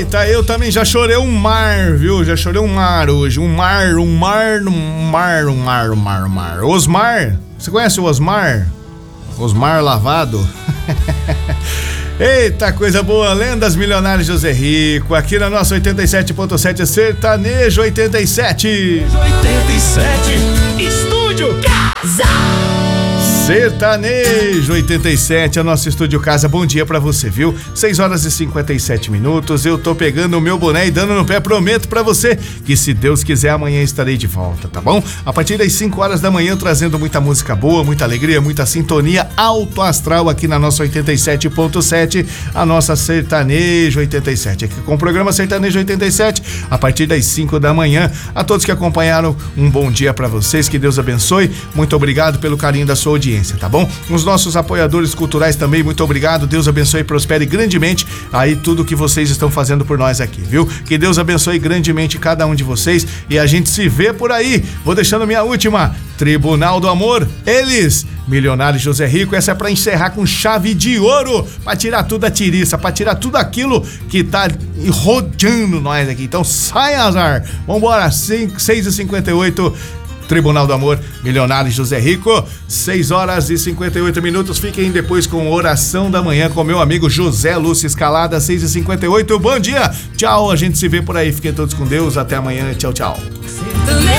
Eita, eu também já chorei um mar, viu? Já chorei um mar hoje. Um mar. Osmar, você conhece o Osmar? Osmar Lavado? Eita, coisa boa, lendas milionárias José Rico, aqui na nossa 87.7 Sertanejo 87. 87, Estúdio Casa. Sertanejo 87, a nossa Estúdio Casa. Bom dia pra você, viu? 6h57. Eu tô pegando o meu boné e dando no pé. Prometo pra você que, se Deus quiser, amanhã estarei de volta, tá bom? A partir das 5h da manhã, trazendo muita música boa, muita alegria, muita sintonia alto astral aqui na nossa 87.7, a nossa Sertanejo 87. Aqui com o programa Sertanejo 87, a partir das 5 da manhã. A todos que acompanharam, um bom dia pra vocês, que Deus abençoe. Muito obrigado pelo carinho da sua audiência, tá bom? Os nossos apoiadores culturais também, muito obrigado. Deus abençoe e prospere grandemente aí tudo que vocês estão fazendo por nós aqui, viu? Que Deus abençoe grandemente cada um de vocês e a gente se vê por aí. Vou deixando minha última, Tribunal do Amor, eles, Milionários José Rico. Essa é pra encerrar com chave de ouro, pra tirar tudo a tiriça, pra tirar tudo aquilo que tá rodeando nós aqui. Então sai, azar. Vambora, 6h58. Tribunal do Amor, Milionários José Rico, 6h58. Fiquem depois com Oração da Manhã com meu amigo José Lúcio Escalada, 6h58. Bom dia, tchau, a gente se vê por aí. Fiquem todos com Deus, até amanhã, tchau, tchau.